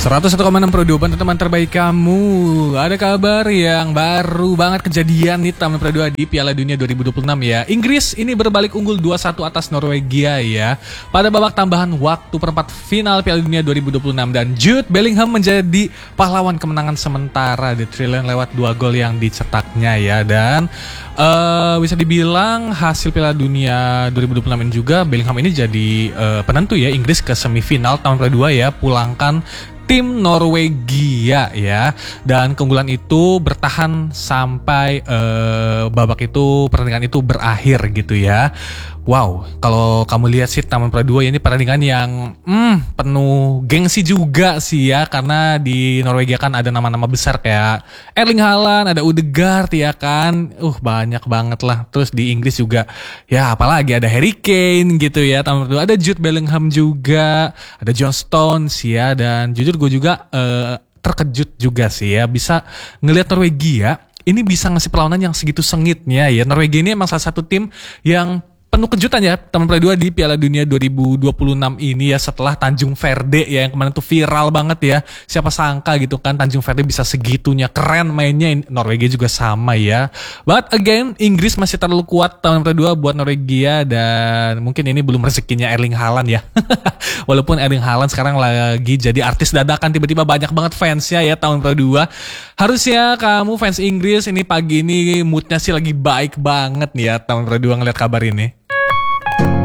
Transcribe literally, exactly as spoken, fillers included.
seratus satu koma enam Pro dua teman terbaik kamu. Ada kabar yang baru banget kejadian nih teman Pro dua di Piala Dunia dua ribu dua puluh enam ya. Inggris ini berbalik unggul dua satu atas Norwegia ya pada babak tambahan waktu perempat final Piala Dunia dua ribu dua puluh enam, dan Jude Bellingham menjadi pahlawan kemenangan sementara di Trillion lewat dua gol yang dicetaknya ya. Dan uh, bisa dibilang hasil Piala Dunia dua ribu dua puluh enam ini juga Bellingham ini jadi uh, penentu ya Inggris ke semifinal tahun Pro dua ya, pulangkan tim Norwegia ya, dan keunggulan itu bertahan sampai uh, babak itu pertandingan itu berakhir gitu ya. Wow, kalau kamu lihat sih Taman Pro dua ini pertandingan yang hmm, penuh gengsi juga sih ya, karena di Norwegia kan ada nama-nama besar kayak Erling Haaland, ada Odegaard ya kan, uh banyak banget lah. Terus di Inggris juga ya apalagi ada Harry Kane gitu ya, Taman Pro dua ada Jude Bellingham juga, ada John Stones ya, dan jujur gue juga uh, terkejut juga sih ya bisa ngelihat Norwegia ini bisa ngasih perlawanan yang segitu sengitnya ya. Norwegia ini emang salah satu tim yang penuh kejutan ya teman Pro dua di Piala Dunia dua ribu dua puluh enam ini ya, setelah Tanjung Verde ya yang kemarin tuh viral banget ya. Siapa sangka gitu kan Tanjung Verde bisa segitunya keren mainnya. Norwegia juga sama ya. But again Inggris masih terlalu kuat teman Pro dua buat Norwegia, dan mungkin ini belum rezekinya Erling Haaland ya. Walaupun Erling Haaland sekarang lagi jadi artis dadakan, tiba-tiba banyak banget fansnya ya tahun Pro dua. Harusnya kamu fans Inggris ini pagi ini moodnya sih lagi baik banget nih ya tahun Pro dua ngeliat kabar ini.